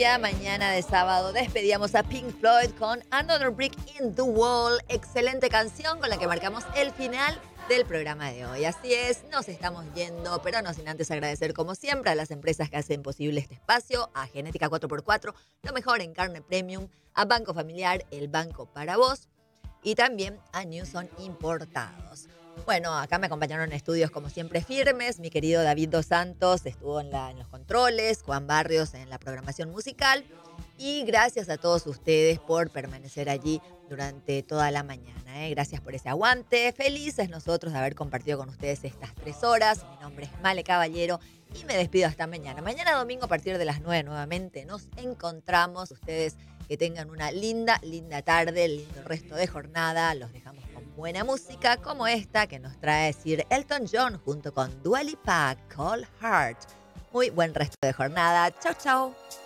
Colombia. Mañana de sábado despedíamos a Pink Floyd con Another Brick in the Wall. Excelente canción con la que marcamos el final del programa de hoy. Así es, nos estamos yendo, pero no sin antes agradecer como siempre a las empresas que hacen posible este espacio, a Genética 4x4, lo mejor en carne premium, a Banco Familiar, el banco para vos, y también a Newson Importados. Bueno, acá me acompañaron en estudios como siempre firmes. Mi querido David Dos Santos estuvo en los controles, Juan Barrios en la programación musical. Y gracias a todos ustedes por permanecer allí durante toda la mañana. Gracias por ese aguante. Felices nosotros de haber compartido con ustedes estas 3 horas. Mi nombre es Male Caballero y me despido hasta mañana. Mañana domingo a partir de las 9 nuevamente nos encontramos. Ustedes que tengan una linda, linda tarde, lindo resto de jornada. Los dejamos con buena música como esta que nos trae Sir Elton John junto con Dua Lipa, Cold Heart. Muy buen resto de jornada. Chau, chau.